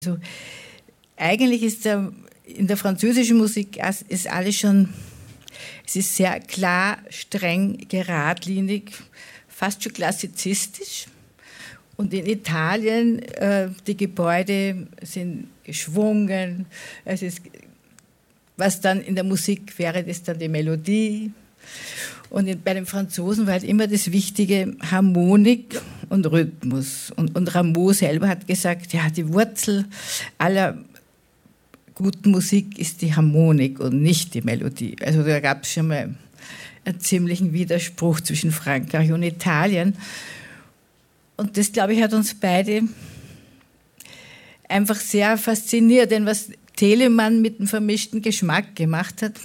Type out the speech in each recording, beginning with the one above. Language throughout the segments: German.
Also eigentlich ist in der französischen Musik ist alles schon, es ist sehr klar, streng, geradlinig, fast schon klassizistisch. Und in Italien, die Gebäude sind geschwungen. Es ist, was dann in der Musik wäre, das dann die Melodie. Und bei den Franzosen war halt immer das Wichtige Harmonik und Rhythmus. Und Rameau selber hat gesagt, ja, die Wurzel aller guten Musik ist die Harmonik und nicht die Melodie. Also da gab es schon mal einen ziemlichen Widerspruch zwischen Frankreich und Italien. Und das, glaube ich, hat uns beide einfach sehr fasziniert. Denn was Telemann mit dem vermischten Geschmack gemacht hat,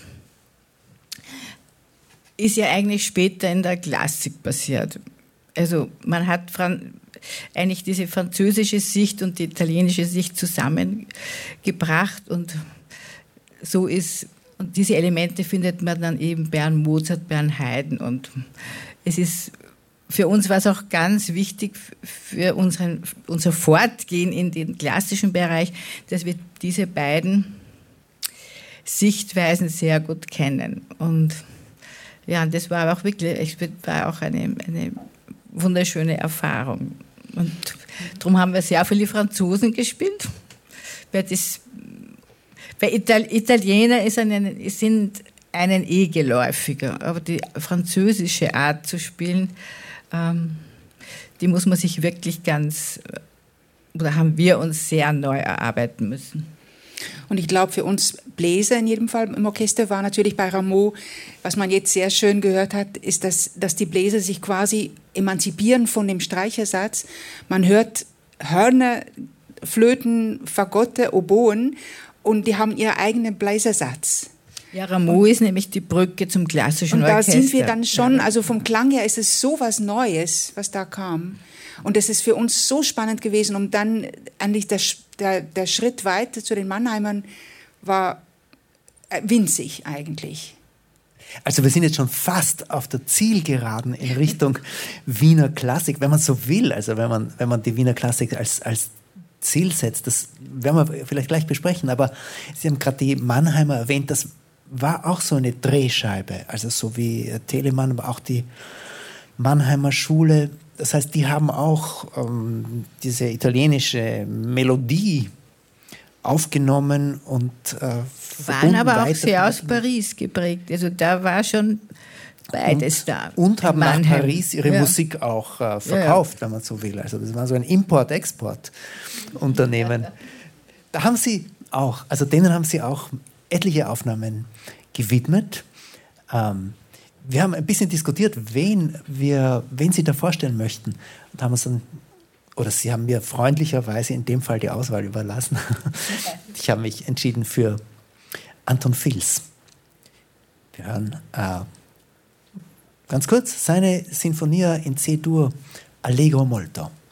ist ja eigentlich später in der Klassik passiert. Also man hat eigentlich diese französische Sicht und die italienische Sicht zusammengebracht und so ist, und diese Elemente findet man dann eben bei Mozart, bei Haydn, und es ist, für uns war es auch ganz wichtig für unser Fortgehen in den klassischen Bereich, dass wir diese beiden Sichtweisen sehr gut kennen. Und ja, das war auch wirklich, war auch eine wunderschöne Erfahrung. Und darum haben wir sehr viele Franzosen gespielt, weil Italiener sind einen geläufiger, aber die französische Art zu spielen, die muss man sich wirklich haben wir uns sehr neu erarbeiten müssen. Und ich glaube, für uns Bläser in jedem Fall im Orchester war natürlich bei Rameau, was man jetzt sehr schön gehört hat, ist, dass die Bläser sich quasi emanzipieren von dem Streichersatz. Man hört Hörner, Flöten, Fagotte, Oboen und die haben ihren eigenen Bläsersatz. Ja, Rameau ist nämlich die Brücke zum klassischen Orchester. Und da sind wir dann schon, also vom Klang her ist es so was Neues, was da kam. Und das ist für uns so spannend gewesen, um dann eigentlich der Schritt weiter zu den Mannheimern war winzig eigentlich. Also wir sind jetzt schon fast auf der Zielgeraden in Richtung Wiener Klassik, wenn man so will. Also wenn man die Wiener Klassik als Ziel setzt, das werden wir vielleicht gleich besprechen. Aber Sie haben gerade die Mannheimer erwähnt, das war auch so eine Drehscheibe. Also so wie Telemann, aber auch die Mannheimer Schule. Das heißt, die haben auch diese italienische Melodie aufgenommen und waren aber auch sehr aus Paris geprägt. Also da war schon beides da. Und haben nach Paris ihre Musik auch verkauft, wenn man so will. Also das war so ein Import-Export-Unternehmen. Da haben Sie auch, also denen haben Sie auch etliche Aufnahmen gewidmet. Wir haben ein bisschen diskutiert, wen Sie da vorstellen möchten. Und haben uns dann, oder Sie haben mir freundlicherweise in dem Fall die Auswahl überlassen. Ich habe mich entschieden für Anton Fils. Wir hören ganz kurz seine Sinfonia in C-Dur Allegro molto.